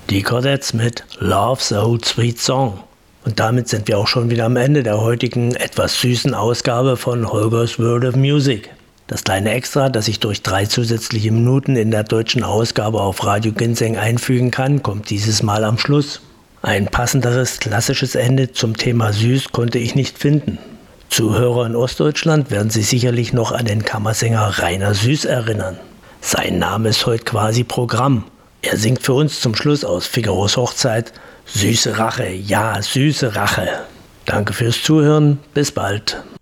Die Chordettes mit Love's Old Sweet Song. Und damit sind wir auch schon wieder am Ende der heutigen etwas süßen Ausgabe von Holgers World of Music. Das kleine Extra, das ich durch 3 zusätzliche Minuten in der deutschen Ausgabe auf Radio Ginseng einfügen kann, kommt dieses Mal am Schluss. Ein passenderes klassisches Ende zum Thema Süß konnte ich nicht finden. Zuhörer in Ostdeutschland werden sich sicherlich noch an den Kammersänger Rainer Süß erinnern. Sein Name ist heute quasi Programm. Er singt für uns zum Schluss aus Figaros Hochzeit Süße Rache, ja, süße Rache. Danke fürs Zuhören, bis bald.